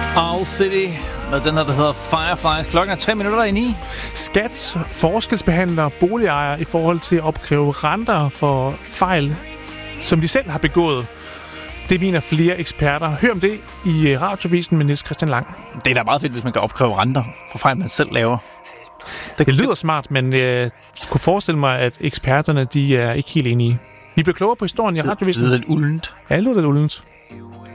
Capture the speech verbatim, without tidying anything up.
Owl City med den her, der hedder Fireflies. Klokken er tre minutter i ni. Skat forskelsbehandler boligejere i forhold til at opkræve renter for fejl, som de selv har begået. Det mener flere eksperter. Hør om det i Radiovisen med Niels Christian Lang. Det er da meget fedt, hvis man kan opkræve renter for fejl, man selv laver. Det, det lyder smart, men jeg kunne forestille mig, at eksperterne de er ikke helt enige. Vi bliver klogere på historien i Radiovisen. Det lyder lidt uldent. Ja, det lyder lidt uldent.